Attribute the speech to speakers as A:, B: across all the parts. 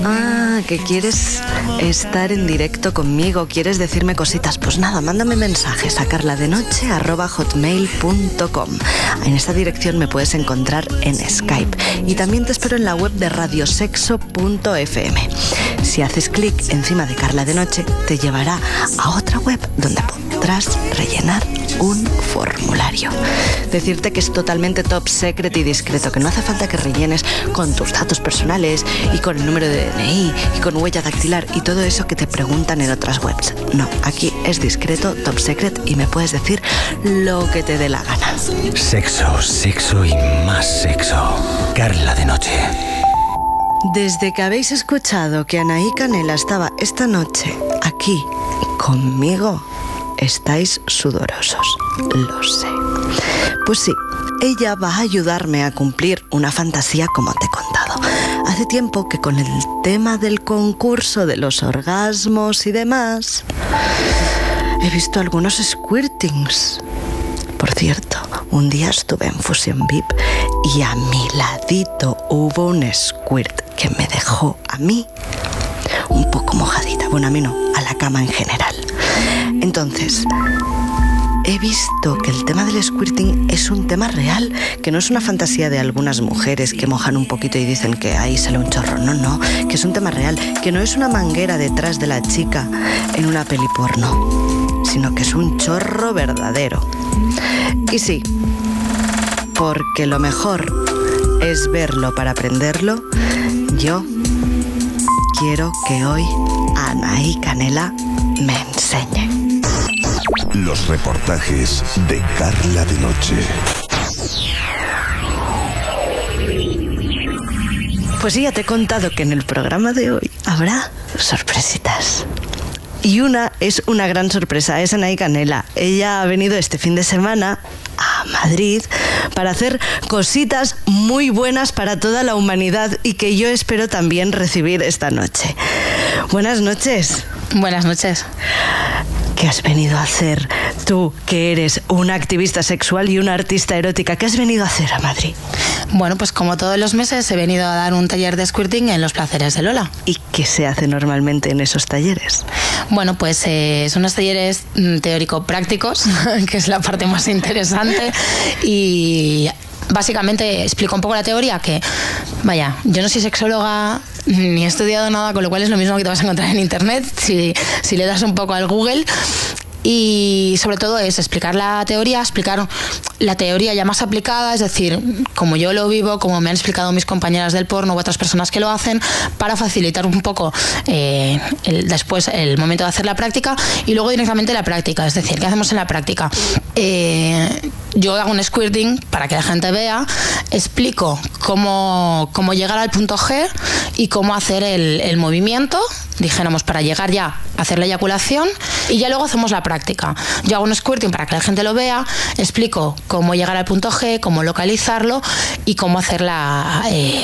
A: Ah, que quieres estar en directo conmigo, quieres decirme cositas. Pues nada, mándame mensajes a carladenoche@hotmail.com. En esta dirección me puedes encontrar en Skype. Y también te espero en la web de radiosexo.fm. Si haces clic encima de Carla de Noche, te llevará a otra web donde podrás rellenar un formulario. Decirte que es totalmente top secret y discreto, que no hace falta que rellenes con tus datos personales y con el número de DNI y con huella dactilar y todo eso que te preguntan en otras webs. No, aquí es discreto, top secret y me puedes decir lo que te dé la gana.
B: Sexo, sexo y más sexo. Carla de Noche.
A: Desde que habéis escuchado que Anaí Canela estaba esta noche aquí conmigo, estáis sudorosos, lo sé. Pues sí, ella va a ayudarme a cumplir una fantasía como te he contado. Hace tiempo que con el tema del concurso de los orgasmos y demás, he visto algunos squirtings. Por cierto, un día estuve en Fusión VIP y a mi ladito hubo un squirt que me dejó a mí un poco mojadita. Bueno, a mí no, a la cama en general. Entonces, he visto que el tema del squirting es un tema real, que no es una fantasía de algunas mujeres que mojan un poquito y dicen que ahí sale un chorro. No, no, que es un tema real, que no es una manguera detrás de la chica en una peli porno, sino que es un chorro verdadero. Y sí, porque lo mejor es verlo para aprenderlo, yo quiero que hoy Anaí Canela me enseñe.
C: Los reportajes de Carla de Noche.
A: Pues sí, ya te he contado que en el programa de hoy habrá sorpresitas. Y una es una gran sorpresa, es Anaí Canela. Ella ha venido este fin de semana a Madrid para hacer cositas muy buenas para toda la humanidad y que yo espero también recibir esta noche. Buenas noches.
D: Buenas noches.
A: ¿Qué has venido a hacer tú, que eres una activista sexual y una artista erótica? ¿Qué has venido a hacer a Madrid?
D: Bueno, pues como todos los meses he venido a dar un taller de squirting en Los Placeres de Lola.
A: ¿Y qué se hace normalmente en esos talleres?
D: Bueno, pues son unos talleres teórico-prácticos, que es la parte más interesante, y básicamente explico un poco la teoría, que, vaya, yo no soy sexóloga ni he estudiado nada, con lo cual es lo mismo que te vas a encontrar en internet si le das un poco al Google. Y sobre todo es explicar la teoría ya más aplicada, es decir, como yo lo vivo, como me han explicado mis compañeras del porno u otras personas que lo hacen, para facilitar un poco después el momento de hacer la práctica y luego directamente la práctica. Es decir, ¿qué hacemos en la práctica? Yo hago un squirting para que la gente vea, explico cómo llegar al punto G y cómo hacer el movimiento, dijéramos, para llegar ya a hacer la eyaculación, y ya luego hacemos la práctica. Yo hago un squirting para que la gente lo vea, explico cómo llegar al punto G, cómo localizarlo y cómo hacer la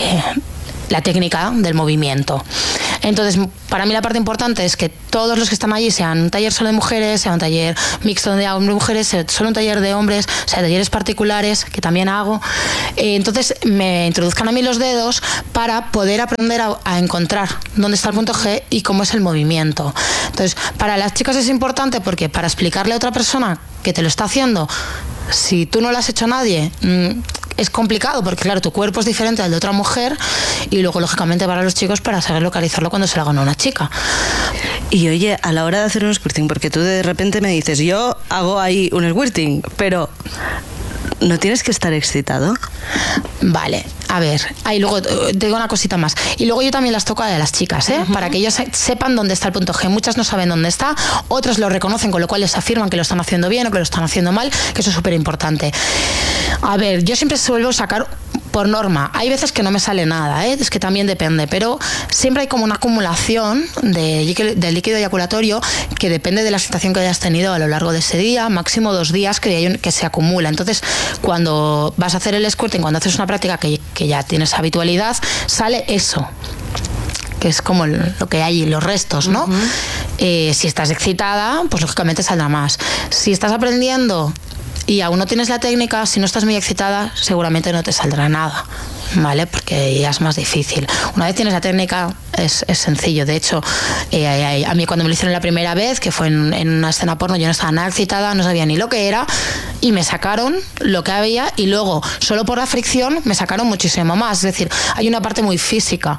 D: técnica del movimiento. Entonces, para mí la parte importante es que todos los que están allí, sean un taller solo de mujeres, sea un taller mixto de hombres y mujeres, sea solo un taller de hombres, sea talleres particulares, que también hago, entonces me introduzcan a mí los dedos para poder aprender a encontrar dónde está el punto G y cómo es el movimiento. Entonces, para las chicas es importante porque para explicarle a otra persona que te lo está haciendo, si tú no lo has hecho a nadie, es complicado porque, claro, tu cuerpo es diferente al de otra mujer, y luego, lógicamente, para los chicos, para saber localizarlo cuando se lo hagan a una chica.
A: Y oye, a la hora de hacer un squirting, porque tú de repente me dices, yo hago ahí un squirting, pero ¿no tienes que estar excitado?
D: Vale, a ver, ahí luego te digo una cosita más. Y luego yo también las toco a las chicas, uh-huh, para que ellos sepan dónde está el punto G. Muchas no saben dónde está, otras lo reconocen, con lo cual les afirman que lo están haciendo bien o que lo están haciendo mal, que eso es súper importante. A ver, yo siempre suelo sacar por norma. Hay veces que no me sale nada, es que también depende, pero siempre hay como una acumulación del líquido eyaculatorio que depende de la excitación que hayas tenido a lo largo de ese día, máximo 2 días que se acumula. Entonces, cuando vas a hacer el squirting, cuando haces una práctica que ya tienes habitualidad, sale eso, que es como lo que hay, los restos, ¿no? Uh-huh. Si estás excitada, pues lógicamente saldrá más. Si estás aprendiendo y aún no tienes la técnica, si no estás muy excitada, seguramente no te saldrá nada, ¿vale? Porque ya es más difícil. Una vez tienes la técnica, es sencillo. De hecho, a mí cuando me lo hicieron la primera vez, que fue en una escena porno, yo no estaba nada excitada, no sabía ni lo que era, y me sacaron lo que había, y luego, solo por la fricción, me sacaron muchísimo más. Es decir, hay una parte muy física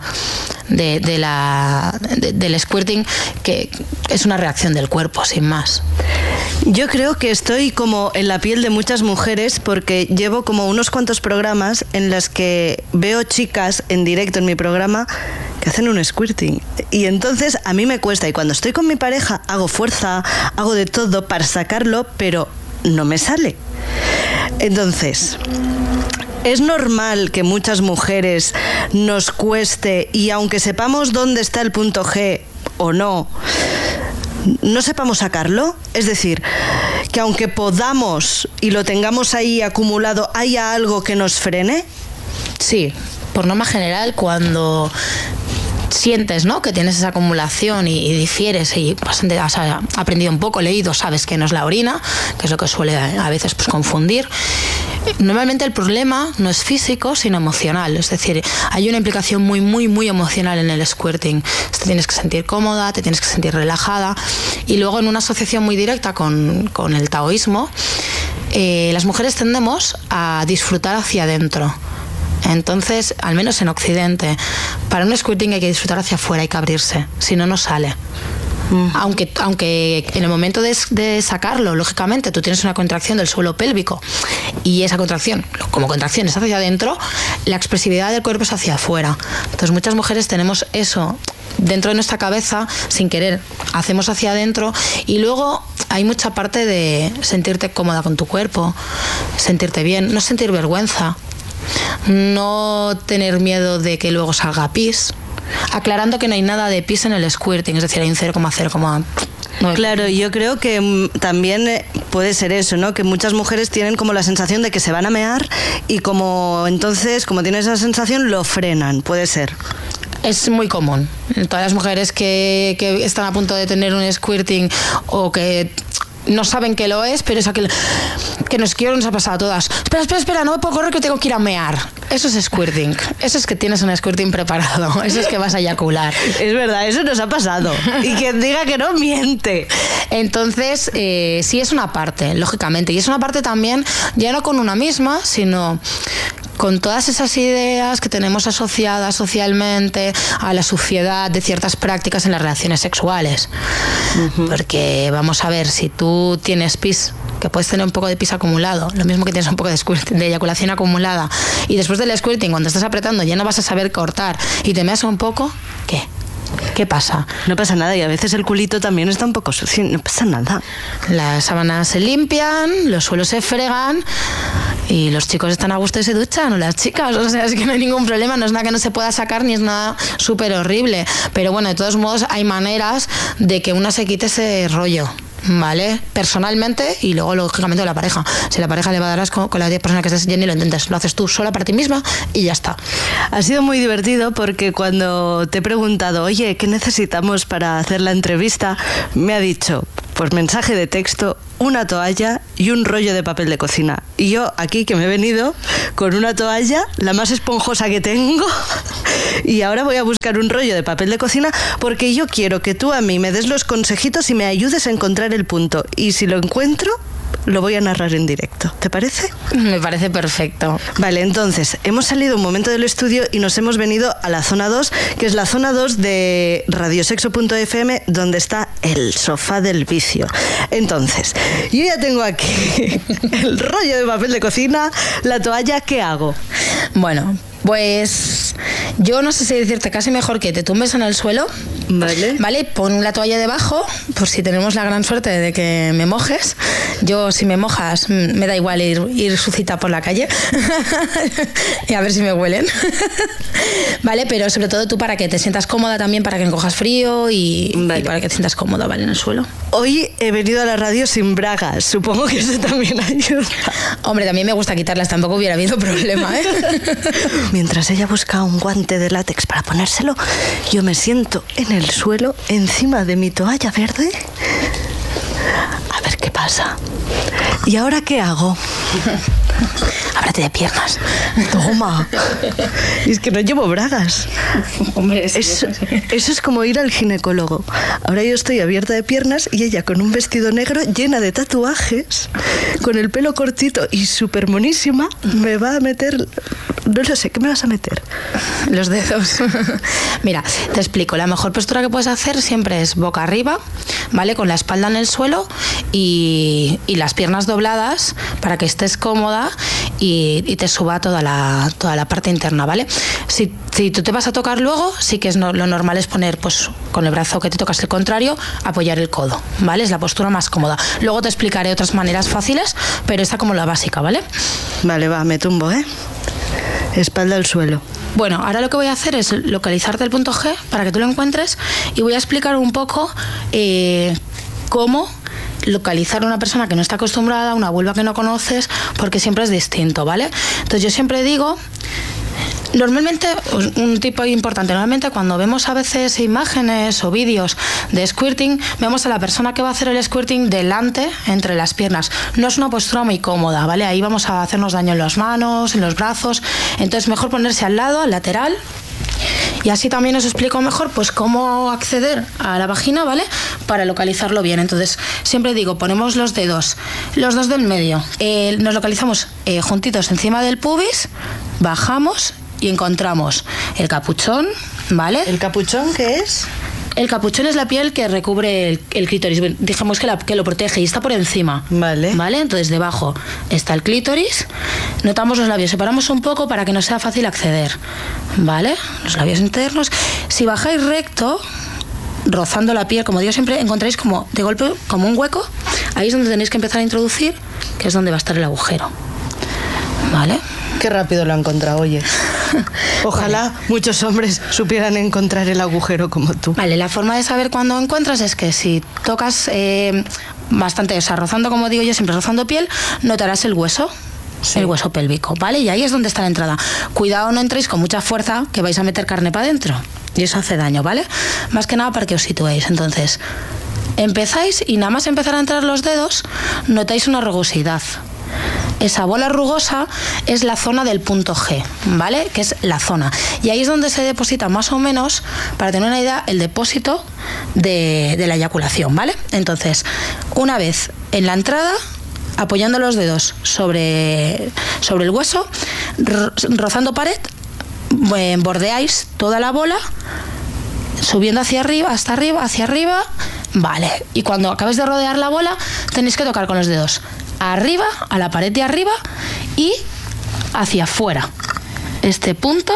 D: del squirting que es una reacción del cuerpo, sin más.
A: Yo creo que estoy como en la piel de muchas mujeres porque llevo como unos cuantos programas en las que veo chicas en directo en mi programa que hacen un squirting. Y entonces a mí me cuesta, y cuando estoy con mi pareja hago fuerza, hago de todo para sacarlo, pero no me sale. Entonces, ¿es normal que muchas mujeres nos cueste, y aunque sepamos dónde está el punto G o no sepamos sacarlo? Es decir, que aunque podamos y lo tengamos ahí acumulado, ¿haya algo que nos frene?
D: Sí, por norma general, cuando sientes, ¿no?, que tienes esa acumulación y difieres y bastante has aprendido un poco, leído, sabes que no es la orina, que es lo que suele a veces pues confundir. Normalmente el problema no es físico, sino emocional. Es decir, hay una implicación muy, muy, muy emocional en el squirting. Te tienes que sentir cómoda, te tienes que sentir relajada. Y luego, en una asociación muy directa con el taoísmo, las mujeres tendemos a disfrutar hacia adentro. Entonces, al menos en Occidente, para un squirting hay que disfrutar hacia afuera, hay que abrirse, si no, no sale. Aunque en el momento de sacarlo, lógicamente, tú tienes una contracción del suelo pélvico y esa contracción, como contracción es hacia adentro, la expresividad del cuerpo es hacia afuera. Entonces muchas mujeres tenemos eso dentro de nuestra cabeza, sin querer, hacemos hacia adentro, y luego hay mucha parte de sentirte cómoda con tu cuerpo, sentirte bien, no sentir vergüenza, no tener miedo de que luego salga pis. Aclarando que no hay nada de pis en el squirting, es decir, hay un 0,0.
A: Claro, yo creo que también puede ser eso, ¿no? Que muchas mujeres tienen como la sensación de que se van a mear y como tienen esa sensación lo frenan, puede ser.
D: Es muy común. Todas las mujeres que están a punto de tener un squirting o que no saben que lo es, pero es aquel que nos ha pasado a todas. Espera, no me puedo correr que tengo que ir a mear. Eso es squirting. Eso es que tienes un squirting preparado. Eso es que vas a eyacular.
A: Es verdad, eso nos ha pasado. Y quien diga que no, miente.
D: Entonces, sí es una parte, lógicamente. Y es una parte también, ya no con una misma, sino con todas esas ideas que tenemos asociadas socialmente a la suciedad de ciertas prácticas en las relaciones sexuales. Uh-huh. Porque vamos a ver, si tú tienes pis, que puedes tener un poco de pis acumulado, lo mismo que tienes un poco de eyaculación acumulada, y después del squirting, cuando estás apretando, ya no vas a saber cortar y te meas un poco, ¿qué pasa?
A: No pasa nada, y a veces el culito también está un poco sucio, no pasa nada.
D: Las sábanas se limpian, los suelos se fregan y los chicos están a gusto y se duchan, o las chicas, o sea, es que no hay ningún problema, no es nada que no se pueda sacar ni es nada súper horrible, pero bueno, de todos modos hay maneras de que una se quite ese rollo, ¿vale? Personalmente y luego lógicamente la pareja. Si la pareja le va a dar asco, con la 10 personas que estés ya ni lo intentes, lo haces tú sola para ti misma y ya está.
A: Ha sido muy divertido porque cuando te he preguntado, oye, ¿qué necesitamos para hacer la entrevista?, me ha dicho por mensaje de texto una toalla y un rollo de papel de cocina. Y yo aquí que me he venido con una toalla, la más esponjosa que tengo, y ahora voy a buscar un rollo de papel de cocina porque yo quiero que tú a mí me des los consejitos y me ayudes a encontrar el punto. Y si lo encuentro, lo voy a narrar en directo. ¿Te parece?
D: Me parece perfecto.
A: Vale, entonces, hemos salido un momento del estudio y nos hemos venido a la zona 2, que es la zona 2 de radiosexo.fm, donde está el sofá del vicio. Entonces, yo ya tengo aquí el rollo de papel de cocina, la toalla, ¿qué hago?
D: Bueno, pues yo no sé si decirte, casi mejor que te tumbes en el suelo. Vale, pon la toalla debajo, por si tenemos la gran suerte de que me mojes. Yo, si me mojas, me da igual ir sucita por la calle y a ver si me huelen. Vale, pero sobre todo tú para que te sientas cómoda también, para que no cojas frío y para que te sientas cómoda, ¿vale? En el suelo.
A: Hoy he venido a la radio sin bragas, supongo que eso también ayuda.
D: Hombre, también me gusta quitarlas, tampoco hubiera habido problema, ¿eh?
A: Mientras ella busca un guante de látex para ponérselo, yo me siento en el suelo encima de mi toalla verde. A ver qué pasa. ¿Y ahora qué hago?
D: Ábrete de piernas.
A: Toma. Es que no llevo bragas.
D: Hombre,
A: Eso es como ir al ginecólogo. Ahora yo estoy abierta de piernas y ella con un vestido negro llena de tatuajes, con el pelo cortito y súper monísima, me va a meter... No lo sé, ¿qué me vas a meter?
D: Los dedos. Mira, te explico. La mejor postura que puedes hacer siempre es boca arriba, ¿vale? Con la espalda en el suelo y las piernas dobladas para que estés cómoda y te suba toda la parte interna, ¿vale? Si tú te vas a tocar luego, sí que lo normal es poner, pues, con el brazo que te tocas el contrario, apoyar el codo, ¿vale? Es la postura más cómoda. Luego te explicaré otras maneras fáciles, pero esta como la básica, ¿vale?
A: Vale, va, me tumbo, ¿eh? Espalda al suelo.
D: Bueno, ahora lo que voy a hacer es localizarte el punto G para que tú lo encuentres y voy a explicar un poco cómo localizar a una persona que no está acostumbrada, una vulva que no conoces, porque siempre es distinto, ¿vale? Entonces yo siempre digo... Normalmente, un tipo importante, normalmente cuando vemos a veces imágenes o vídeos de squirting, vemos a la persona que va a hacer el squirting delante, entre las piernas. No es una postura muy cómoda, ¿vale? Ahí vamos a hacernos daño en las manos, en los brazos. Entonces, mejor ponerse al lado, al lateral. Y así también os explico mejor pues cómo acceder a la vagina, ¿vale? Para localizarlo bien. Entonces, siempre digo, ponemos los dos del medio. Nos localizamos juntitos encima del pubis, bajamos y encontramos el capuchón, ¿vale?
A: ¿El capuchón qué es?
D: El capuchón es la piel que recubre el clítoris. Dijimos que lo protege y está por encima.
A: Vale.
D: ¿Vale? Entonces debajo está el clítoris. Notamos los labios. Separamos un poco para que no sea fácil acceder. ¿Vale? Los labios internos. Si bajáis recto, rozando la piel, como digo siempre, encontráis como de golpe como un hueco. Ahí es donde tenéis que empezar a introducir, que es donde va a estar el agujero. ¿Vale?
A: Qué rápido lo ha encontrado, oye. Ojalá muchos hombres supieran encontrar el agujero como tú.
D: Vale, la forma de saber cuándo encuentras es que si tocas bastante, o sea, rozando, como digo yo, siempre rozando piel, notarás el hueso. Sí. El hueso pélvico, ¿vale? Y ahí es donde está la entrada. Cuidado, no entréis con mucha fuerza, que vais a meter carne para adentro. Y eso hace daño, ¿vale? Más que nada para que os situéis. Entonces, empezáis y nada más empezar a entrar los dedos, notáis una rugosidad. Esa bola rugosa es la zona del punto G, ¿vale? Que es la zona. Y ahí es donde se deposita más o menos, para tener una idea, el depósito de la eyaculación, ¿vale? Entonces, una vez en la entrada, apoyando los dedos sobre el hueso, rozando pared, bordeáis toda la bola, subiendo hacia arriba, hacia arriba, vale. Y cuando acabéis de rodear la bola, tenéis que tocar con los dedos arriba, a la pared de arriba y hacia afuera. Este punto,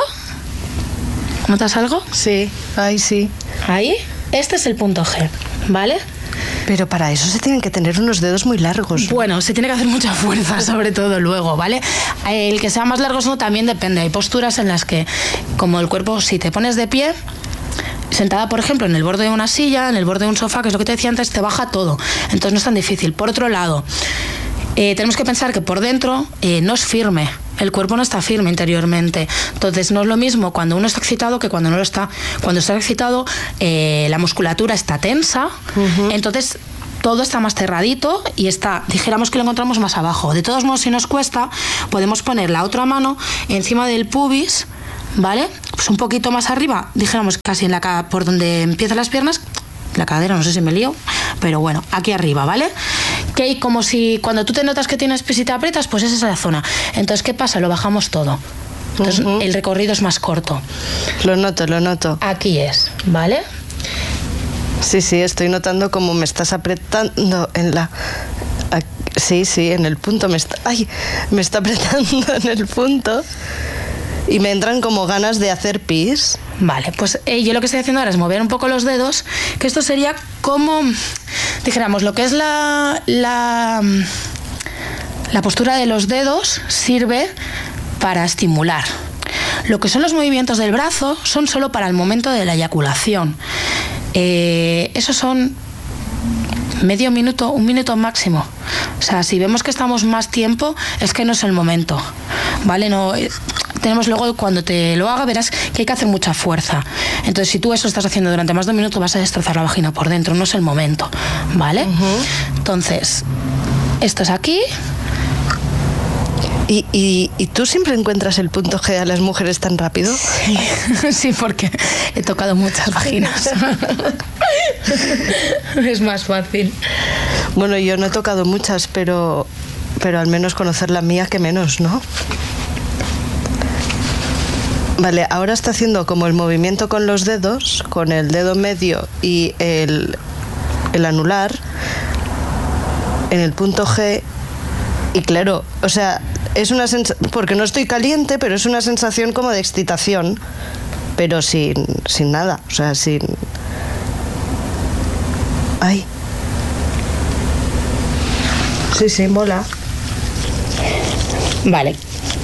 D: ¿notas algo?
A: Sí, ahí sí.
D: Ahí, este es el punto G, ¿vale?
A: Pero para eso se tienen que tener unos dedos muy largos.
D: Bueno, se tiene que hacer mucha fuerza, sobre todo luego, ¿vale? El que sea más largos no también depende. Hay posturas en las que, como el cuerpo, si te pones de pie, sentada, por ejemplo, en el borde de una silla, en el borde de un sofá, que es lo que te decía antes, te baja todo. Entonces no es tan difícil. Por otro lado, tenemos que pensar que por dentro no es firme. El cuerpo no está firme interiormente. Entonces no es lo mismo cuando uno está excitado que cuando no lo está. Cuando está excitado, la musculatura está tensa. Uh-huh. Entonces todo está más cerradito y está, dijéramos que lo encontramos más abajo. De todos modos, si nos cuesta, podemos poner la otra mano encima del pubis, ¿vale? Pues un poquito más arriba, dijéramos casi en por donde empiezan las piernas. La cadera, no sé si me lío, pero bueno, aquí arriba, ¿vale? Que hay como si cuando tú te notas que tienes pis y te aprietas, pues esa es la zona. Entonces, ¿qué pasa? Lo bajamos todo. Entonces, uh-huh, el recorrido es más corto.
A: Lo noto. Aquí
D: es, ¿vale?
A: Sí, estoy notando como me estás apretando en la... Sí, en el punto me está apretando en el punto y me entran como ganas de hacer pis.
D: Vale, pues yo lo que estoy haciendo ahora es mover un poco los dedos, que esto sería como, dijéramos, lo que es la postura de los dedos sirve para estimular. Lo que son los movimientos del brazo son solo para el momento de la eyaculación. Esos son medio minuto, un minuto máximo. O sea, si vemos que estamos más tiempo, es que no es el momento, ¿vale? No... Tenemos luego, cuando te lo haga, verás que hay que hacer mucha fuerza. Entonces, si tú eso estás haciendo durante más de un minuto, vas a destrozar la vagina por dentro, no es el momento, ¿vale? Uh-huh. Entonces, esto es aquí.
A: ¿Y tú siempre encuentras el punto G a las mujeres tan rápido?
D: Sí, porque he tocado muchas vaginas. Es más fácil.
A: Bueno, yo no he tocado muchas, pero al menos conocer la mía que menos, ¿no? Vale, ahora está haciendo como el movimiento con los dedos, con el dedo medio y el anular en el punto G. Y claro, o sea, es una sensación, porque no estoy caliente, pero es una sensación como de excitación, pero sin nada, o sea, sin... Ay. Sí, mola.
D: Vale.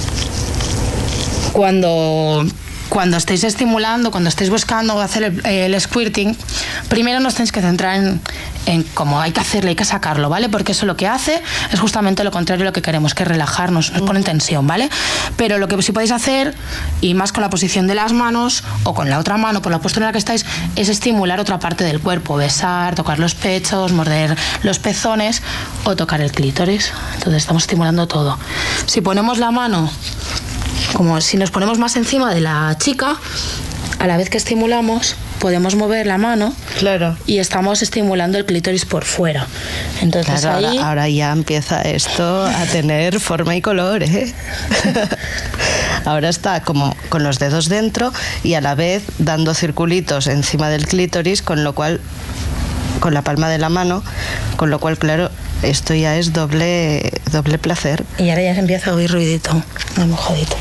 D: Cuando estéis estimulando, cuando estéis buscando hacer el squirting, primero nos tenéis que centrar en cómo hay que hacerlo, hay que sacarlo, ¿vale? Porque eso lo que hace es justamente lo contrario de lo que queremos, que es relajarnos, nos pone en tensión, ¿vale? Pero lo que sí podéis hacer, y más con la posición de las manos o con la otra mano, por la postura en la que estáis, es estimular otra parte del cuerpo, besar, tocar los pechos, morder los pezones o tocar el clítoris. Entonces estamos estimulando todo. Si ponemos la mano, como si nos ponemos más encima de la chica, a la vez que estimulamos, podemos mover la mano.
A: Claro.
D: Y estamos estimulando el clítoris por fuera. Entonces
A: claro,
D: ahí...
A: ahora ya empieza esto a tener forma y color, ¿eh? Ahora está como con los dedos dentro y a la vez dando circulitos encima del clítoris, con lo cual, con la palma de la mano, con lo cual, claro, esto ya es doble placer.
D: Y ahora ya se empieza a oír ruidito, muy mojadito.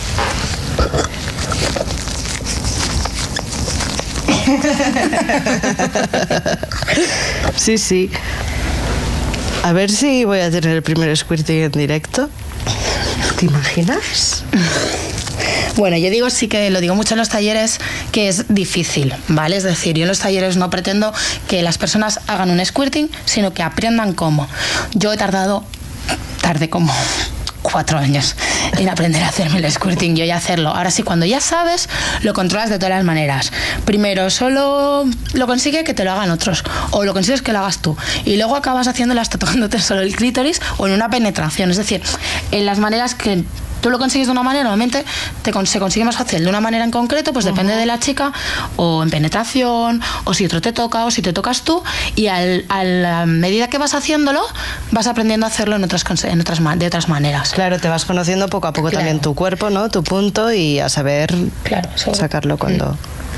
A: Sí. A ver si voy a tener el primer squirting en directo. ¿Te imaginas?
D: Bueno, yo digo, sí que lo digo mucho en los talleres, que es difícil, ¿vale? Es decir, yo en los talleres no pretendo que las personas hagan un squirting, sino que aprendan cómo. Yo tardé como 4 años en aprender a hacerme el squirting, yo y hacerlo. Ahora sí, cuando ya sabes, lo controlas de todas las maneras. Primero solo lo consigue que te lo hagan otros, o lo consigues que lo hagas tú, y luego acabas haciéndolo hasta tocándote solo el clítoris o en una penetración. Es decir, en las maneras que tú lo consigues de una manera, normalmente se consigue más fácil de una manera en concreto, pues depende de la chica, o en penetración, o si otro te toca, o si te tocas tú, y a la medida que vas haciéndolo, vas aprendiendo a hacerlo de otras maneras.
A: Claro, te vas conociendo poco a poco también tu cuerpo, ¿no? Tu punto, y a saber sacarlo cuando...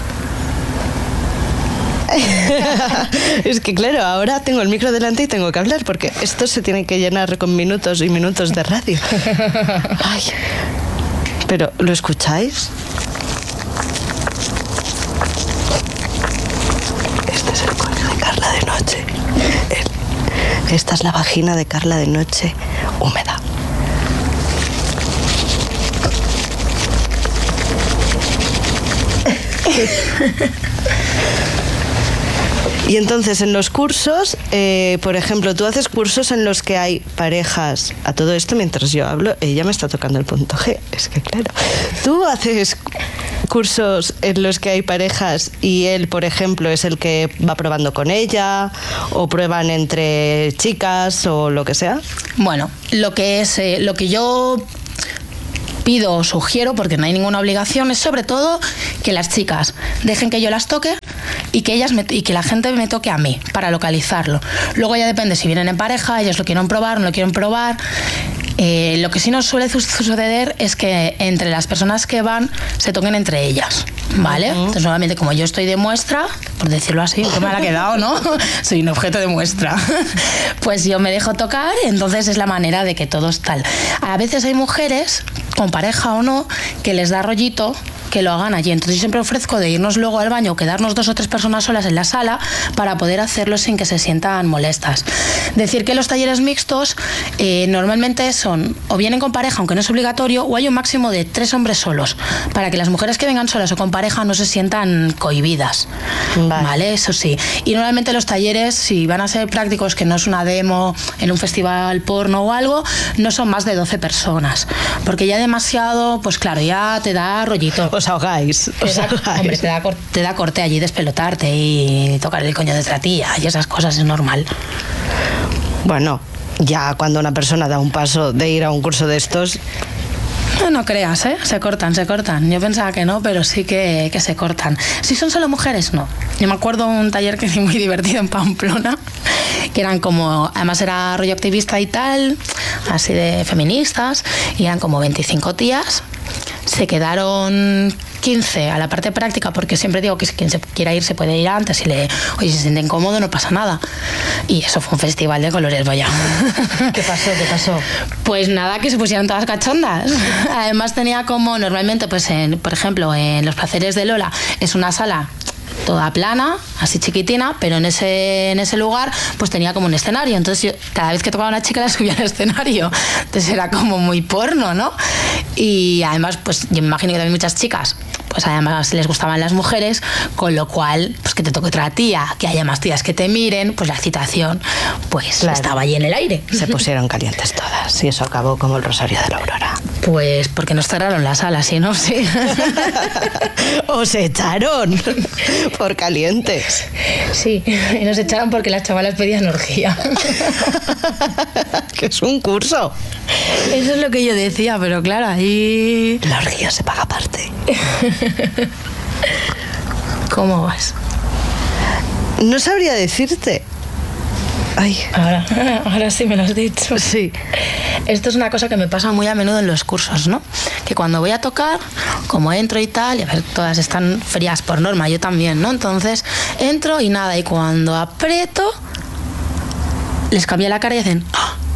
A: Es que claro, ahora tengo el micro delante y tengo que hablar, porque esto se tiene que llenar con minutos y minutos de radio. Ay. Pero, ¿lo escucháis? Este es el coño de Carla de noche. Esta es la vagina de Carla de noche, húmeda. Y entonces en los cursos, por ejemplo, tú haces cursos en los que hay parejas. A todo esto, mientras yo hablo, ella me está tocando el punto G. Es que claro, tú haces cursos en los que hay parejas y él, por ejemplo, es el que va probando con ella, o prueban entre chicas o lo que sea.
D: Bueno, lo que yo pido o sugiero, porque no hay ninguna obligación, es sobre todo que las chicas dejen que yo las toque y que la gente me toque a mí para localizarlo. Luego ya depende si vienen en pareja, ellos lo quieren probar, no lo quieren probar. Lo que sí nos suele suceder es que entre las personas que van se toquen entre ellas, ¿vale? Entonces normalmente, como yo estoy de muestra, por decirlo así, que me la ha quedado, ¿no? Soy un objeto de muestra. Pues yo me dejo tocar, entonces es la manera de que todos tal. A veces hay mujeres, con pareja o no, que les da rollito que lo hagan allí. Entonces yo siempre ofrezco de irnos luego al baño o quedarnos 2 o 3 personas solas en la sala para poder hacerlo sin que se sientan molestas. Decir que los talleres mixtos normalmente son o vienen con pareja, aunque no es obligatorio, o hay un máximo de 3 hombres solos, para que las mujeres que vengan solas o con pareja no se sientan cohibidas. Vale, eso sí. Y normalmente los talleres, si van a ser prácticos, que no es una demo en un festival porno o algo, no son más de 12 personas, porque ya demasiado, pues claro, ya te da rollito.
A: Os ahogáis.
D: Hombre, te da corte allí despelotarte y tocar el coño de otra tía y esas cosas, es normal.
A: Bueno, ya cuando una persona da un paso de ir a un curso de estos,
D: No creas, ¿eh? Se cortan. Yo pensaba que no, pero sí que se cortan. Si son solo mujeres, no. Yo me acuerdo un taller que hice muy divertido en Pamplona, que eran como, además era rollo activista y tal, así de feministas, y eran como 25 tías. Se quedaron 15 a la parte práctica, porque siempre digo que quien se quiera ir se puede ir antes y oye, si se siente incómodo no pasa nada. Y eso fue un festival de colores, vaya.
A: ¿Qué pasó?
D: Pues nada, que se pusieron todas cachondas. Además tenía como, normalmente, pues por ejemplo, en Los Placeres de Lola es una sala toda plana, así chiquitina, pero en ese lugar pues tenía como un escenario. Entonces yo, cada vez que tocaba una chica la subía al escenario. Entonces era como muy porno, ¿no? Y además, pues yo me imagino que también muchas chicas, pues además les gustaban las mujeres, con lo cual, pues que te toque otra tía, que haya más tías que te miren, pues la excitación pues claro, estaba ahí en el aire.
A: Se pusieron calientes todas y eso acabó como el Rosario de la Aurora.
D: Pues porque nos cerraron la sala, ¿sí, no? Sí.
A: Os echaron por calientes.
D: Sí, y nos echaron porque las chavalas pedían orgía.
A: Que es un curso.
D: Eso es lo que yo decía, pero claro, ahí...
A: La orgía se paga aparte.
D: ¿Cómo vas?
A: No sabría decirte. Ay.
D: Ahora sí me lo has dicho.
A: Sí.
D: Esto es una cosa que me pasa muy a menudo en los cursos, ¿no? Que cuando voy a tocar, como entro y tal, y a ver, todas están frías por norma, yo también, ¿no? Entonces entro y nada, y cuando aprieto, les cambia la cara y hacen...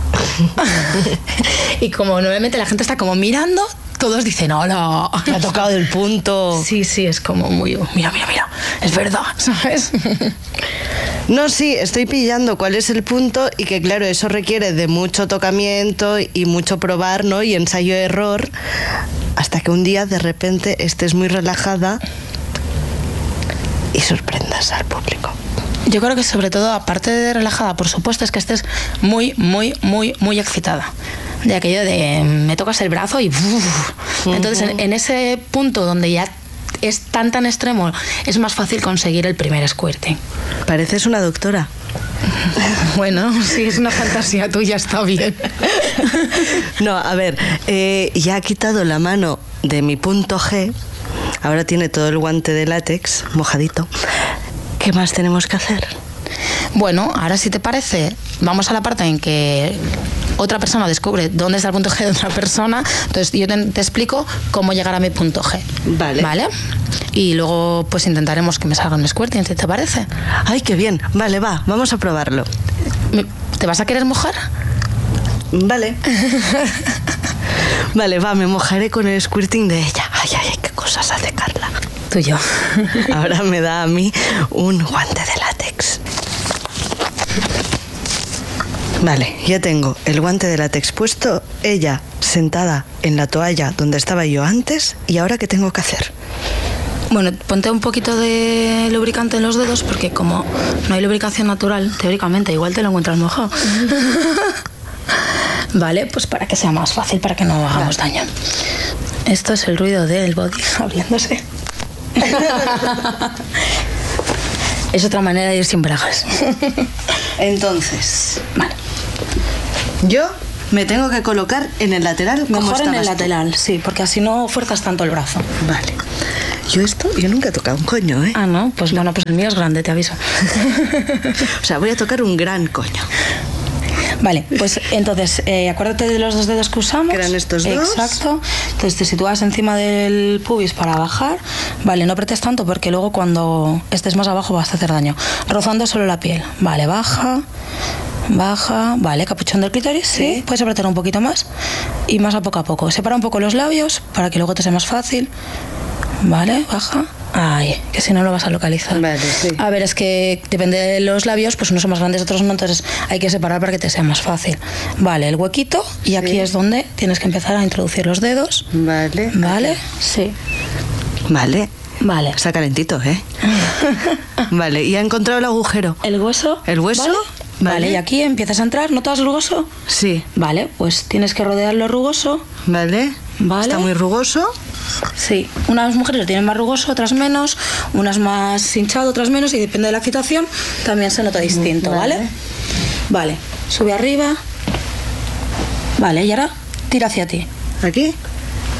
D: Y como nuevamente la gente está como mirando, todos dicen, hola,
A: me ha tocado el punto.
D: Sí, es como muy, mira, es verdad, ¿sabes?
A: No, sí, estoy pillando cuál es el punto y que claro, eso requiere de mucho tocamiento y mucho probar, ¿no? Y ensayo-error, hasta que un día de repente estés muy relajada y sorprendas al público.
D: Yo creo que sobre todo, aparte de relajada, por supuesto, es que estés muy excitada. De aquello de me tocas el brazo y... Entonces, en ese punto donde ya es tan extremo, es más fácil conseguir el primer squirting.
A: Pareces una doctora.
D: Bueno, sí, es una fantasía tuya, está bien.
A: No, a ver, ya ha quitado la mano de mi punto G, ahora tiene todo el guante de látex mojadito. ¿Qué más tenemos que hacer?
D: Bueno, ahora si te parece, vamos a la parte en que otra persona descubre dónde está el punto G de otra persona. Entonces yo te explico cómo llegar a mi punto G. Vale. Y luego pues intentaremos que me salga un squirting, ¿te parece?
A: Ay, qué bien. Vale, vamos a probarlo.
D: ¿Te vas a querer mojar?
A: Vale. Vale, me mojaré con el squirting de ella. Ay, qué cosas hace Carla.
D: Tú y yo.
A: Ahora me da a mí un guante de látex. Vale, ya tengo el guante de látex puesto, ella sentada en la toalla donde estaba yo antes, y ahora ¿qué tengo que hacer?
D: Bueno, ponte un poquito de lubricante en los dedos porque como no hay lubricación natural, teóricamente igual te lo encuentras mojado. Vale, pues para que sea más fácil, para que no hagamos daño. Esto es el ruido del body abriéndose. Es otra manera de ir sin bragas.
A: Entonces,
D: vale.
A: Yo me tengo que colocar en el lateral.
D: Mejor en el lateral, sí, porque así no fuerzas tanto el brazo.
A: Vale. Yo nunca he tocado un coño, ¿eh?
D: Ah, ¿no? Pues bueno, pues el mío es grande, te aviso.
A: O sea, voy a tocar un gran coño.
D: Vale, pues entonces, acuérdate de los dos dedos que usamos.
A: Que eran estos dos.
D: Exacto. Entonces te sitúas encima del pubis para bajar. Vale, no apretes tanto porque luego cuando estés más abajo vas a hacer daño. Rozando solo la piel. Vale, baja. Vale, capuchón del clítoris. Sí. Puedes apretar un poquito más. Y más a poco. Separa un poco los labios para que luego te sea más fácil. Vale, baja. Ay, que si no lo vas a localizar.
A: Vale, sí.
D: A ver, es que depende de los labios, pues unos son más grandes, otros no, entonces hay que separar para que te sea más fácil. Vale, el huequito, y aquí es donde tienes que empezar a introducir los dedos.
A: Vale.
D: Vale, sí.
A: Vale.
D: Está
A: calentito, ¿eh? Vale, y ha encontrado el agujero.
D: ¿El hueso?
A: ¿El hueso?
D: Vale, y aquí empiezas a entrar, ¿notas rugoso?
A: Sí.
D: Vale, pues tienes que rodearlo rugoso.
A: Vale. Está muy rugoso.
D: Sí, unas mujeres lo tienen más rugoso, otras menos, unas más hinchado, otras menos, y depende de la excitación también se nota distinto, ¿vale? Vale, sube arriba. Vale, y ahora tira hacia ti.
A: ¿Aquí?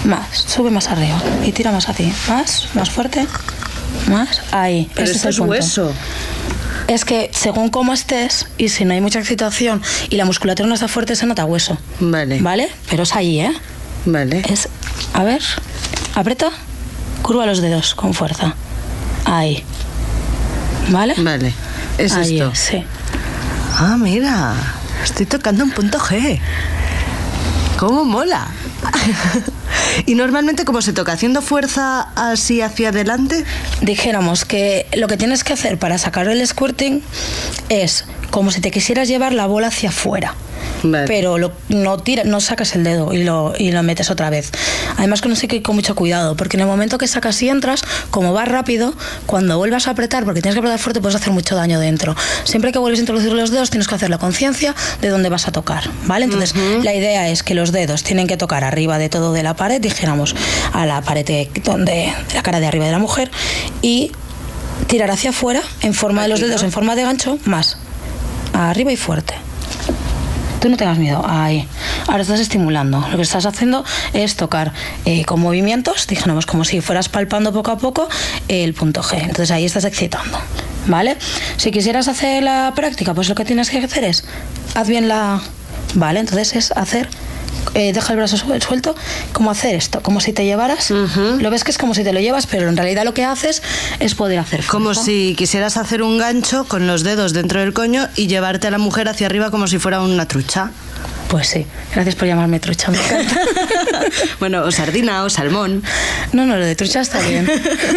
D: Más, sube más arriba y tira más así. Más fuerte. Más, ahí.
A: Pero
D: Este
A: eso
D: es
A: es
D: el punto.
A: hueso.
D: Es que según cómo estés y si no hay mucha excitación y la musculatura no está fuerte, se nota hueso.
A: Vale.
D: ¿Vale? Pero es ahí, ¿eh?
A: Vale.
D: Es, a ver, aprieta, curva los dedos con fuerza. Ahí. ¿Vale?
A: Vale. Es
D: ahí
A: esto.
D: es, sí.
A: Ah, mira. Estoy tocando un punto G. ¿Cómo mola? ¿Y normalmente cómo se toca? ¿Haciendo fuerza así hacia adelante?
D: Dijéramos que lo que tienes que hacer para sacar el squirting es como si te quisieras llevar la bola hacia afuera.
A: Vale.
D: Pero no sacas el dedo y lo metes otra vez. Además que no sé, que con mucho cuidado, porque en el momento que sacas y entras, como vas rápido, cuando vuelvas a apretar, porque tienes que apretar fuerte, puedes hacer mucho daño dentro. Siempre que vuelves a introducir los dedos, tienes que hacer la conciencia de dónde vas a tocar, ¿vale? Entonces, la idea es que los dedos tienen que tocar arriba de todo de la pared, dijéramos, a la pared de la cara de arriba de la mujer, y tirar hacia afuera en forma de los dedos, en forma de gancho, más arriba y fuerte. Tú no tengas miedo, ahí. Ahora estás estimulando. Lo que estás haciendo es tocar con movimientos, dijéramos, como si fueras palpando poco a poco el punto G. Entonces ahí estás excitando, ¿vale? Si quisieras hacer la práctica, pues lo que tienes que hacer es, haz bien la... ¿Vale? Entonces es hacer... deja el brazo suelto, como hacer esto, como si te llevaras. Lo ves que es como si te lo llevas, pero en realidad lo que haces es poder hacer fuerza.
A: Como si quisieras hacer un gancho con los dedos dentro del coño y llevarte a la mujer hacia arriba como si fuera una trucha.
D: Pues sí, gracias por llamarme trucha, me encanta.
A: Bueno, o sardina o salmón.
D: No, lo de trucha está bien.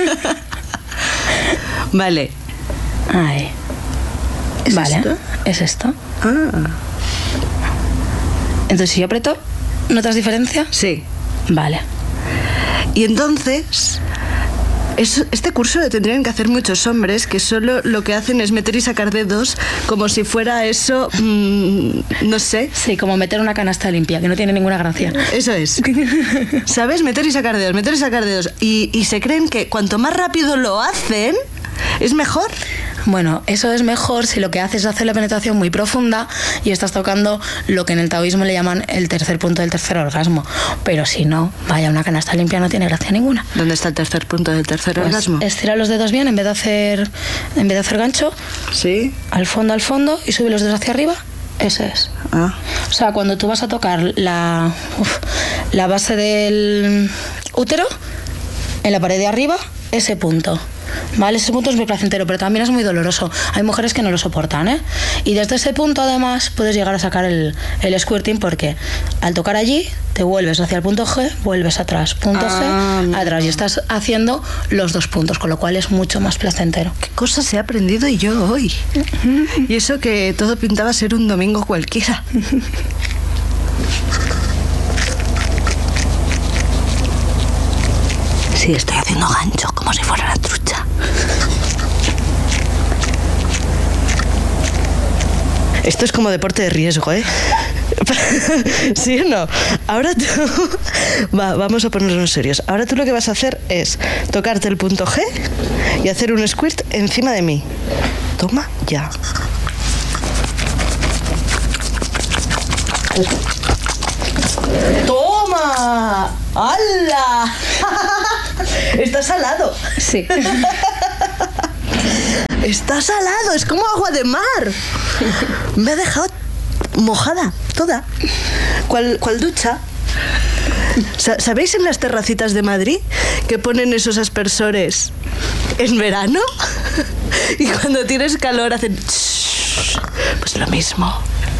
A: Vale.
D: Ahí.
A: ¿Es
D: vale,
A: esto?
D: es esto.
A: Ah.
D: Entonces, si yo aprieto, ¿notas diferencia?
A: Sí.
D: Vale.
A: Y entonces, este curso lo tendrían que hacer muchos hombres que solo lo que hacen es meter y sacar dedos como si fuera eso, no sé.
D: Sí, como meter una canasta limpia, que no tiene ninguna gracia.
A: Eso es. ¿Sabes? Meter y sacar dedos, meter y sacar dedos. Y se creen que cuanto más rápido lo hacen, es mejor.
D: Bueno, eso es mejor si lo que haces es hacer la penetración muy profunda y estás tocando lo que en el taoísmo le llaman el tercer punto del tercer orgasmo. Pero si no, vaya, una canasta limpia no tiene gracia ninguna.
A: ¿Dónde está el tercer punto del tercer
D: Pues
A: orgasmo?
D: estira los dedos bien en vez de hacer gancho,
A: Sí.
D: al fondo y sube los dedos hacia arriba. Ese es.
A: Ah.
D: O sea, cuando tú vas a tocar la base del útero, en la pared de arriba, ese punto. ¿Vale? Ese punto es muy placentero, pero también es muy doloroso. Hay mujeres que no lo soportan, ¿eh? Y desde ese punto, además, puedes llegar a sacar el squirting, porque al tocar allí, te vuelves hacia el punto G, vuelves atrás, punto G, atrás, y estás haciendo los dos puntos, con lo cual es mucho más placentero.
A: ¿Qué cosas he aprendido yo hoy? Y eso que todo pintaba ser un domingo cualquiera. Sí, estoy haciendo gancho como si fuera una trucha. Esto es como deporte de riesgo, ¿eh? ¿Sí o no? Ahora tú... vamos a ponernos serios. Ahora tú lo que vas a hacer es tocarte el punto G y hacer un squirt encima de mí. Toma, ya. ¡Toma! ¡Hala! Está salado.
D: Sí.
A: Está salado, es como agua de mar. Me ha dejado mojada, toda. ¿Cuál ducha? ¿Sabéis en las terracitas de Madrid que ponen esos aspersores en verano? Y cuando tienes calor hacen... Pues lo mismo.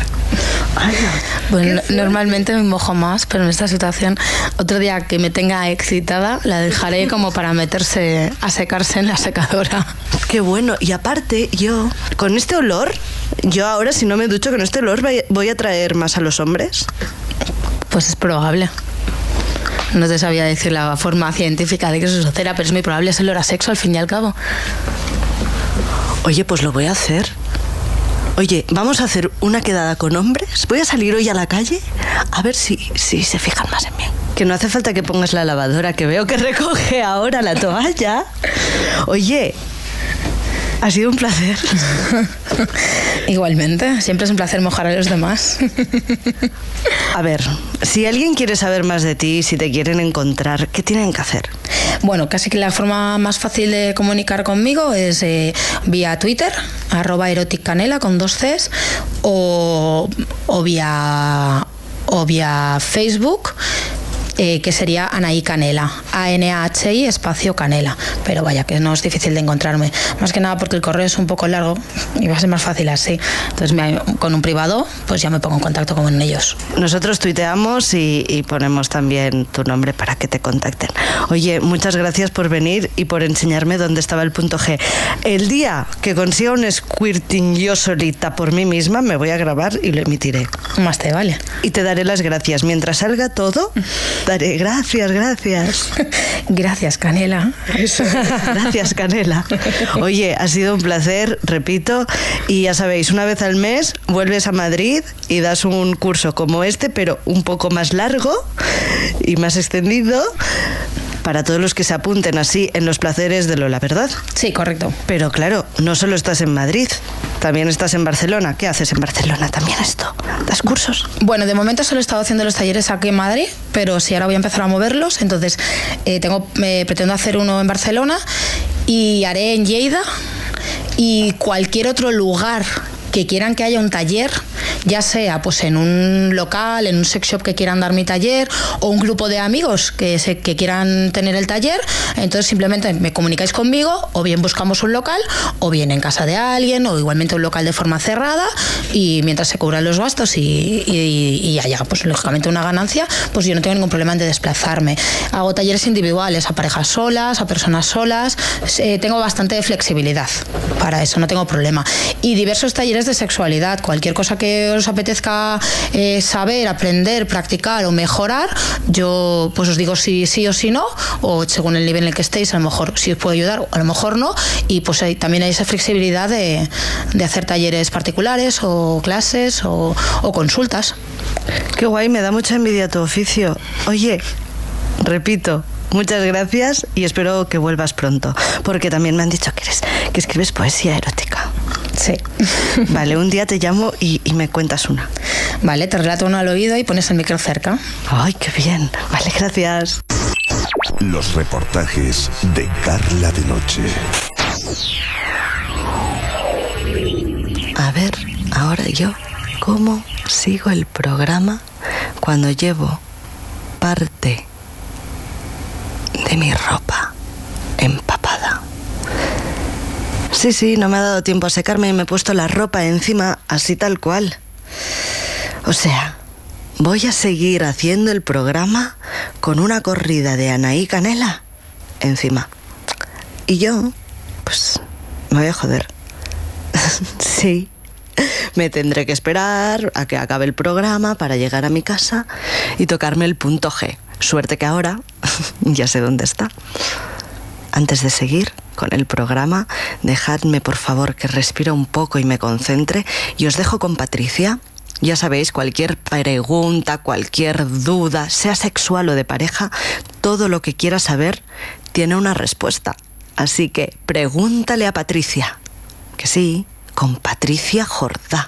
D: Bueno, normalmente me mojo más, pero en esta situación, otro día que me tenga excitada, la dejaré como para meterse a secarse en la secadora.
A: Qué bueno. Y aparte, yo, con este olor, yo ahora si no me ducho con este olor voy a atraer más a los hombres.
D: Pues es probable. No te sabía decir la forma científica de que eso suceda, pero es muy probable, es el olor a sexo al fin y al cabo.
A: Oye, pues lo voy a hacer. Oye, vamos a hacer una quedada con hombres. Voy a salir hoy a la calle a ver si se fijan más en mí. Que no hace falta que pongas la lavadora, que veo que recoge ahora la toalla. Oye, Ha sido un placer.
D: Igualmente, siempre es un placer mojar a los demás.
A: A ver, si alguien quiere saber más de ti, si te quieren encontrar, ¿qué tienen que hacer?
D: Bueno, casi que la forma más fácil de comunicar conmigo es vía Twitter, @eroticcanela con 2 Cs, o vía Facebook, que sería Anaí Canela, ANAHI espacio Canela, pero vaya que no es difícil de encontrarme, más que nada porque el correo es un poco largo y va a ser más fácil así, entonces con un privado pues ya me pongo en contacto con ellos.
A: Nosotros tuiteamos y ponemos también tu nombre para que te contacten. Oye, muchas gracias por venir y por enseñarme dónde estaba el punto G. El día que consiga un squirting yo solita por mí misma, me voy a grabar y lo emitiré.
D: Más te vale.
A: Y te daré las gracias. Mientras salga todo, daré gracias.
D: Gracias, Canela.
A: Eso. Gracias, Canela. Oye, ha sido un placer, repito, y ya sabéis, una vez al mes vuelves a Madrid y das un curso como este, pero un poco más largo y más extendido, para todos los que se apunten así en los placeres de Lola, ¿verdad?
D: Sí, correcto.
A: Pero claro, no solo estás en Madrid, también estás en Barcelona. ¿Qué haces en Barcelona también esto? ¿Das cursos?
D: Bueno, de momento solo he estado haciendo los talleres aquí en Madrid, pero sí, ahora voy a empezar a moverlos. Entonces, pretendo hacer uno en Barcelona y haré en Lleida y cualquier otro lugar que quieran que haya un taller, ya sea pues en un local, en un sex shop que quieran dar mi taller, o un grupo de amigos que quieran tener el taller. Entonces simplemente me comunicáis conmigo, o bien buscamos un local, o bien en casa de alguien, o igualmente un local de forma cerrada, y mientras se cubran los gastos y haya pues lógicamente una ganancia, pues yo no tengo ningún problema en de desplazarme. Hago talleres individuales a parejas solas, a personas solas, tengo bastante flexibilidad para eso, no tengo problema. Y diversos talleres de sexualidad, cualquier cosa que os apetezca saber, aprender, practicar o mejorar, yo pues os digo si sí o si no, o según el nivel en el que estéis, a lo mejor sí os puedo ayudar, a lo mejor no, y pues también hay esa flexibilidad de hacer talleres particulares o clases o consultas.
A: Qué guay, me da mucha envidia tu oficio. Oye, repito, muchas gracias y espero que vuelvas pronto, porque también me han dicho que escribes poesía erótica.
D: Sí.
A: Vale, un día te llamo y me cuentas una.
D: Vale, te relato uno al oído y pones el micro cerca.
A: Ay, qué bien. Vale, gracias.
C: Los reportajes de Carla de Noche.
A: A ver, ahora yo, ¿cómo sigo el programa cuando llevo parte de mi ropa empapada? Sí, no me ha dado tiempo a secarme y me he puesto la ropa encima así tal cual. O sea, voy a seguir haciendo el programa con una corrida de Anaí Canela encima. Y yo, pues, me voy a joder. Sí, me tendré que esperar a que acabe el programa para llegar a mi casa y tocarme el punto G. Suerte que ahora ya sé dónde está. Antes de seguir con el programa, dejadme por favor que respire un poco y me concentre, y os dejo con Patricia. Ya sabéis, cualquier pregunta, cualquier duda, sea sexual o de pareja, todo lo que quieras saber tiene una respuesta. Así que pregúntale a Patricia. Que sí, con Patricia Jordá.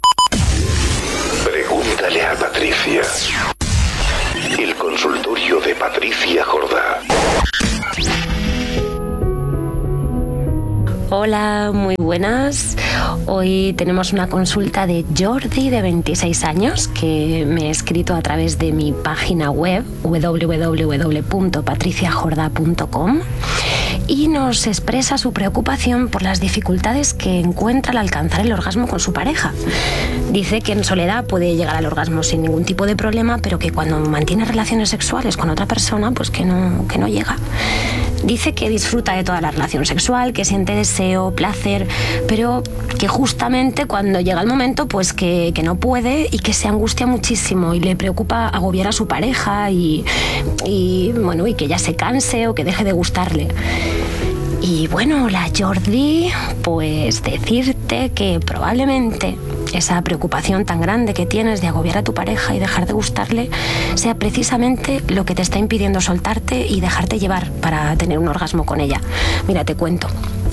C: Pregúntale a Patricia. El consultorio de Patricia Jordá.
E: Hola, muy buenas. Hoy tenemos una consulta de Jordi, de 26 años, que me ha escrito a través de mi página web www.patriciajorda.com y nos expresa su preocupación por las dificultades que encuentra al alcanzar el orgasmo con su pareja. Dice que en soledad puede llegar al orgasmo sin ningún tipo de problema, pero que cuando mantiene relaciones sexuales con otra persona, pues que no llega. Dice que disfruta de toda la relación sexual, que siente deseo, placer, pero que justamente cuando llega el momento, pues que no puede y que se angustia muchísimo y le preocupa agobiar a su pareja y que ella se canse o que deje de gustarle. Y bueno, la Jordi, pues decirte que probablemente esa preocupación tan grande que tienes de agobiar a tu pareja y dejar de gustarle sea precisamente lo que te está impidiendo soltarte y dejarte llevar para tener un orgasmo con ella. Mira, te cuento.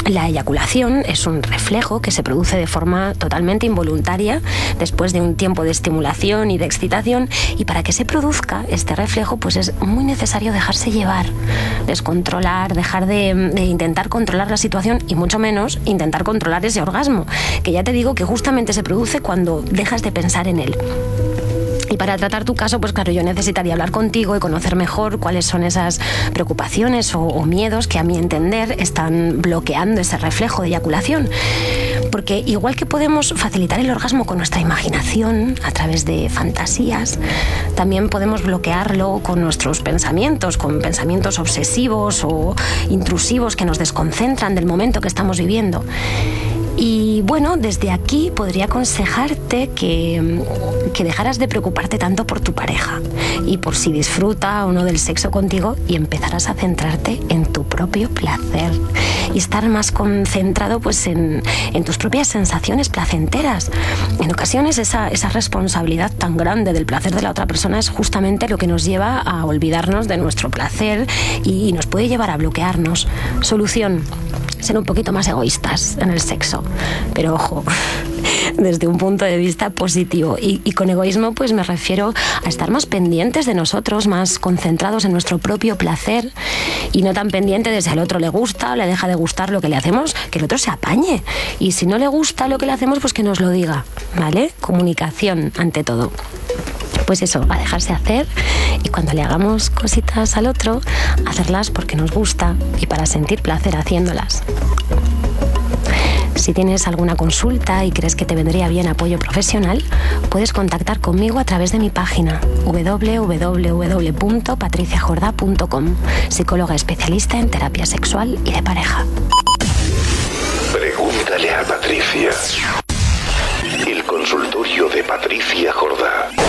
E: La eyaculación es un reflejo que se produce de forma totalmente involuntaria después de un tiempo de estimulación y de excitación, y para que se produzca este reflejo pues es muy necesario dejarse llevar, descontrolar, dejar de intentar controlar la situación y mucho menos intentar controlar ese orgasmo, que ya te digo que justamente se produce cuando dejas de pensar en él. Y para tratar tu caso, pues claro, yo necesitaría hablar contigo y conocer mejor cuáles son esas preocupaciones o miedos que a mi entender están bloqueando ese reflejo de eyaculación. Porque igual que podemos facilitar el orgasmo con nuestra imaginación a través de fantasías, también podemos bloquearlo con nuestros pensamientos, con pensamientos obsesivos o intrusivos que nos desconcentran del momento que estamos viviendo. Y bueno, desde aquí podría aconsejarte que dejaras de preocuparte tanto por tu pareja y por si disfruta o no del sexo contigo, y empezaras a centrarte en tu propio placer y estar más concentrado pues en tus propias sensaciones placenteras. En ocasiones esa responsabilidad tan grande del placer de la otra persona es justamente lo que nos lleva a olvidarnos de nuestro placer y nos puede llevar a bloquearnos. Solución: ser un poquito más egoístas en el sexo, pero ojo, desde un punto de vista positivo. Y con egoísmo pues me refiero a estar más pendientes de nosotros, más concentrados en nuestro propio placer y no tan pendiente de si al otro le gusta o le deja de gustar lo que le hacemos, que el otro se apañe. Y si no le gusta lo que le hacemos, pues que nos lo diga, ¿vale? Comunicación ante todo. Pues eso, a dejarse hacer, y cuando le hagamos cositas al otro, hacerlas porque nos gusta y para sentir placer haciéndolas. Si tienes alguna consulta y crees que te vendría bien apoyo profesional, puedes contactar conmigo a través de mi página www.patriciajorda.com, psicóloga especialista en terapia sexual y de pareja.
C: Pregúntale a Patricia. El consultorio de Patricia Jordá.